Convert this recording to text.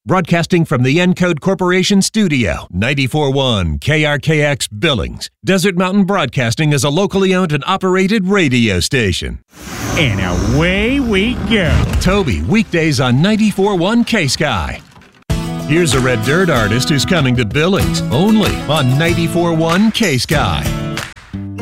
Broadcasting from the Encode Corporation studio, 94.1 KRKX Billings. Desert Mountain Broadcasting is a locally owned and operated radio station. And away we go. Toby, weekdays on 94.1 K-Sky. Here's a Red Dirt artist who's coming to Billings, only on 94.1 K-Sky.